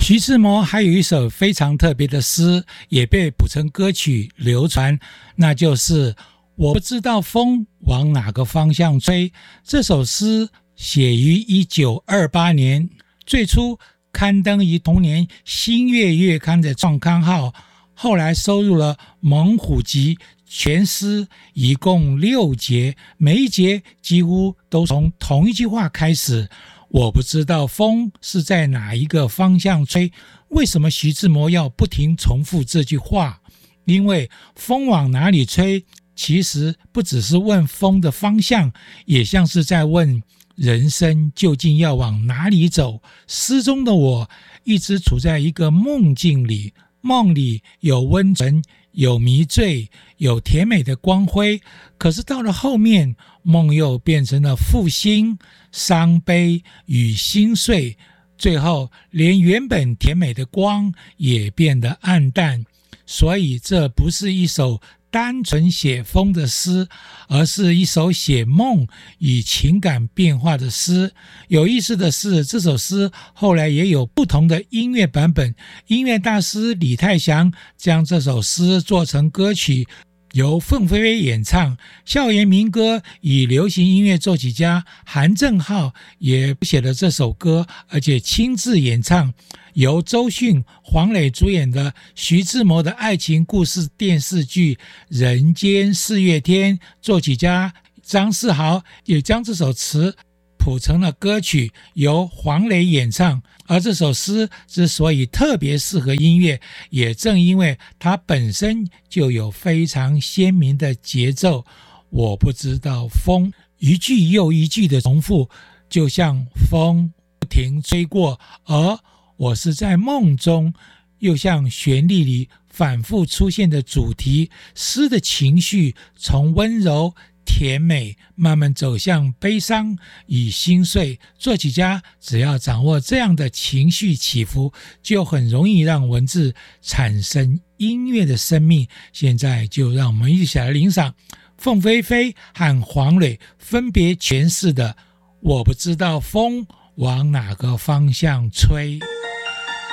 徐志摩还有一首非常特别的诗，也被谱成歌曲流传，那就是我不知道风往哪个方向吹。这首诗写于1928年，最初刊登于同年新月月刊的创刊号，后来收入了猛虎集全诗，一共6节，每一节几乎都从同一句话开始。我不知道风是在哪一个方向吹。为什么徐志摩要不停重复这句话？因为风往哪里吹，其实不只是问风的方向，也像是在问人生究竟要往哪里走。诗中的我一直处在一个梦境里，梦里有温存，有迷醉，有甜美的光辉，可是到了后面，梦又变成了负心、伤悲与心碎，最后连原本甜美的光也变得暗淡。所以这不是一首单纯写风的诗，而是一首写梦与情感变化的诗。有意思的是，这首诗后来也有不同的音乐版本。音乐大师李泰祥将这首诗做成歌曲，由凤飞飞演唱。校园民歌与流行音乐作曲家韩正浩也写了这首歌，而且亲自演唱。由周迅、黄磊主演的徐志摩的爱情故事电视剧《人间四月天》，作曲家张世豪也将这首词谱成了歌曲，由黄磊演唱。而这首诗之所以特别适合音乐，也正因为它本身就有非常鲜明的节奏。我不知道风，一句又一句的重复，就像风不停吹过，而我是在梦中，又像旋律里反复出现的主题。诗的情绪从温柔甜美慢慢走向悲伤与心碎，作曲家只要掌握这样的情绪起伏，就很容易让文字产生音乐的生命。现在就让我们一起来欣赏凤飞飞和黄磊分别诠释的我不知道风往哪个方向吹。